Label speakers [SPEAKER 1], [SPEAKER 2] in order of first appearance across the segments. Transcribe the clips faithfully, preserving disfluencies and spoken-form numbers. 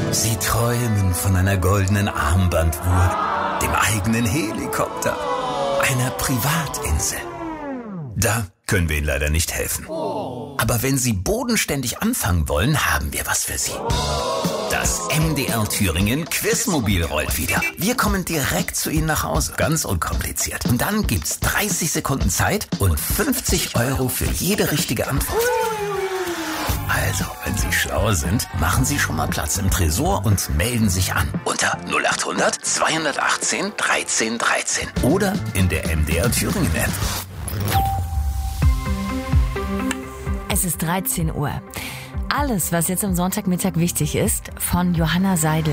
[SPEAKER 1] Sie träumen von einer goldenen Armbanduhr, dem eigenen Helikopter, einer Privatinsel. Da können wir Ihnen leider nicht helfen. Aber wenn Sie bodenständig anfangen wollen, haben wir was für Sie. Das M D R Thüringen Quizmobil rollt wieder. Wir kommen direkt zu Ihnen nach Hause. Ganz unkompliziert. Und dann gibt's dreißig Sekunden Zeit und fünfzig Euro für jede richtige Antwort. Also, wenn Sie schlau sind, machen Sie schon mal Platz im Tresor und melden sich an. Unter null acht hundert zweihundertachtzehn dreizehn dreizehn. Oder in der M D R Thüringen App.
[SPEAKER 2] Es ist dreizehn Uhr. Alles, was jetzt am Sonntagmittag wichtig ist, von Johanna Seidel.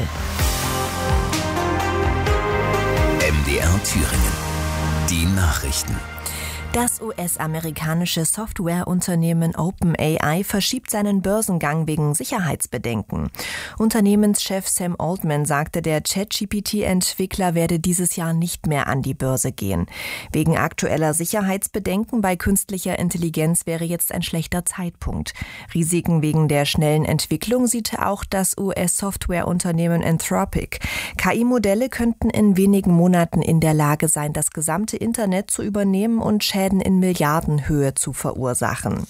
[SPEAKER 1] M D R Thüringen. Die Nachrichten.
[SPEAKER 3] Das U S-amerikanische Softwareunternehmen OpenAI verschiebt seinen Börsengang wegen Sicherheitsbedenken. Unternehmenschef Sam Altman sagte, der ChatGPT-Entwickler werde dieses Jahr nicht mehr an die Börse gehen. Wegen aktueller Sicherheitsbedenken bei künstlicher Intelligenz wäre jetzt ein schlechter Zeitpunkt. Risiken wegen der schnellen Entwicklung sieht auch das U S-Softwareunternehmen Anthropic. K I-Modelle könnten in wenigen Monaten in der Lage sein, das gesamte Internet zu übernehmen und Schäden in Milliardenhöhe zu verursachen.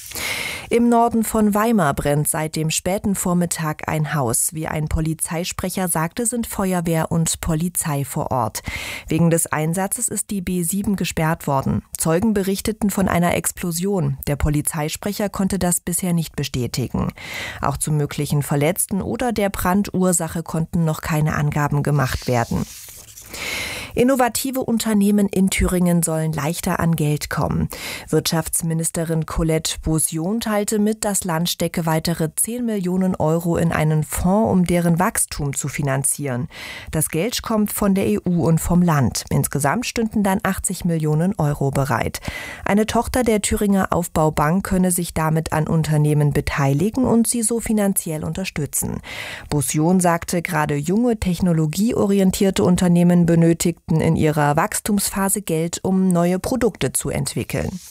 [SPEAKER 3] Im Norden von Weimar brennt seit dem späten Vormittag ein Haus. Wie ein Polizeisprecher sagte, sind Feuerwehr und Polizei vor Ort. Wegen des Einsatzes ist die B sieben gesperrt worden. Zeugen berichteten von einer Explosion. Der Polizeisprecher konnte das bisher nicht bestätigen. Auch zu möglichen Verletzten oder der Brandursache konnten noch keine Angaben gemacht werden. Innovative Unternehmen in Thüringen sollen leichter an Geld kommen. Wirtschaftsministerin Colette Beausion teilte mit, das Land stecke weitere zehn Millionen Euro in einen Fonds, um deren Wachstum zu finanzieren. Das Geld kommt von der E U und vom Land. Insgesamt stünden dann achtzig Millionen Euro bereit. Eine Tochter der Thüringer Aufbaubank könne sich damit an Unternehmen beteiligen und sie so finanziell unterstützen. Beausion sagte, gerade junge, technologieorientierte Unternehmen benötigten in ihrer Wachstumsphase Geld, um neue Produkte zu entwickeln.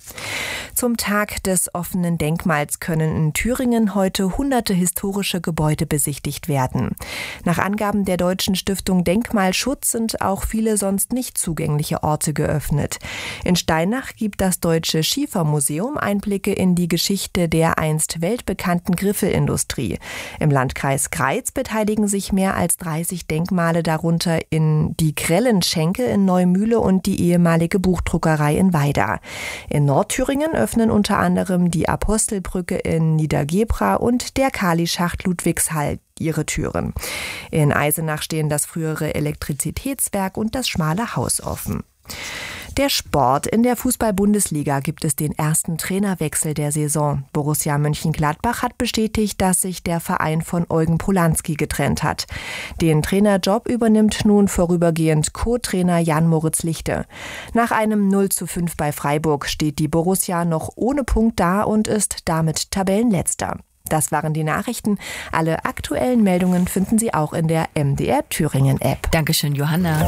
[SPEAKER 3] Zum Tag des offenen Denkmals können in Thüringen heute hunderte historische Gebäude besichtigt werden. Nach Angaben der Deutschen Stiftung Denkmalschutz sind auch viele sonst nicht zugängliche Orte geöffnet. In Steinach gibt das Deutsche Schiefermuseum Einblicke in die Geschichte der einst weltbekannten Griffelindustrie. Im Landkreis Greiz beteiligen sich mehr als dreißig Denkmale, darunter in die Grellenschenke in Neumühle und die ehemalige Buchdruckerei in Weida. In Nordthüringen öffnen unter anderem die Apostelbrücke in Niedergebra und der Kalischacht Ludwigshall ihre Türen. In Eisenach stehen das frühere Elektrizitätswerk und das Schmale Haus offen. Der Sport. In der Fußball-Bundesliga gibt es den ersten Trainerwechsel der Saison. Borussia Mönchengladbach hat bestätigt, dass sich der Verein von Eugen Polanski getrennt hat. Den Trainerjob übernimmt nun vorübergehend Co-Trainer Jan-Moritz Lichte. Nach einem null zu fünf bei Freiburg steht die Borussia noch ohne Punkt da und ist damit Tabellenletzter. Das waren die Nachrichten. Alle aktuellen Meldungen finden Sie auch in der M D R Thüringen App.
[SPEAKER 2] Dankeschön, Johanna.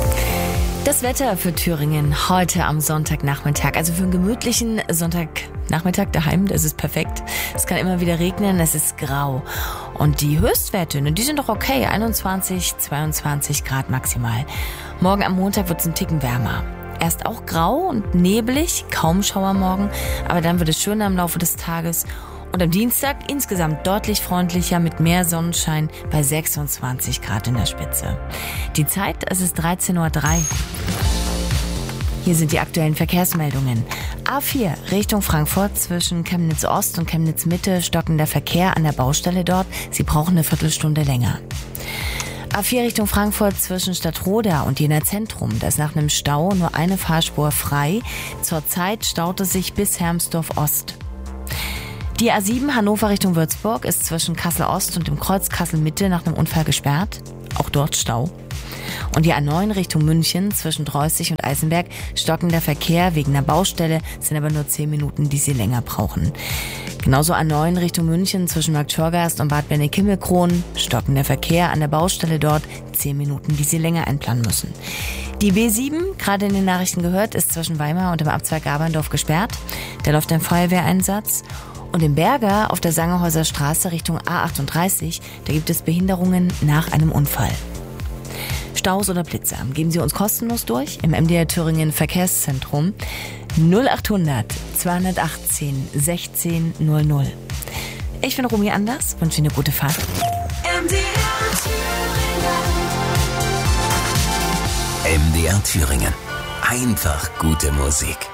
[SPEAKER 2] Das Wetter für Thüringen heute am Sonntagnachmittag. Also für einen gemütlichen Sonntagnachmittag daheim, das ist perfekt. Es kann immer wieder regnen, es ist grau. Und die Höchstwerte, die sind doch okay. einundzwanzig, zweiundzwanzig Grad maximal. Morgen am Montag wird es ein Ticken wärmer. Erst auch grau und nebelig, kaum Schauermorgen. Aber dann wird es schöner im Laufe des Tages. Und am Dienstag insgesamt deutlich freundlicher mit mehr Sonnenschein bei sechsundzwanzig Grad in der Spitze. Die Zeit, es ist dreizehn Uhr drei. Hier sind die aktuellen Verkehrsmeldungen. A vier Richtung Frankfurt zwischen Chemnitz Ost und Chemnitz Mitte stockender Verkehr an der Baustelle dort. Sie brauchen eine Viertelstunde länger. A vier Richtung Frankfurt zwischen Stadtroda und Jena Zentrum. Da ist nach einem Stau nur eine Fahrspur frei. Zurzeit staut es sich bis Hermsdorf Ost. Die A sieben Hannover Richtung Würzburg ist zwischen Kassel Ost und dem Kreuz Kassel Mitte nach einem Unfall gesperrt. Auch dort Stau. Und die A neun Richtung München zwischen Dreußig und Eisenberg stockender Verkehr wegen einer Baustelle, sind aber nur zehn Minuten, die sie länger brauchen. Genauso A neun Richtung München zwischen Marktschorgast und Bad Wernick-Himmelkron stockender Verkehr an der Baustelle dort, zehn Minuten, die sie länger einplanen müssen. Die B sieben, gerade in den Nachrichten gehört, ist zwischen Weimar und dem Abzweig Gaberndorf gesperrt. Da läuft ein Feuerwehreinsatz. Und in Berger auf der Sangerhäuser Straße Richtung A achtunddreißig, da gibt es Behinderungen nach einem Unfall. Staus oder Blitze, geben Sie uns kostenlos durch im M D R Thüringen Verkehrszentrum null achthundert zweihundertachtzehn sechzehn null null. Ich bin Romy Anders, wünsche Ihnen eine gute Fahrt.
[SPEAKER 4] M D R Thüringen.
[SPEAKER 1] M D R Thüringen. Einfach gute Musik.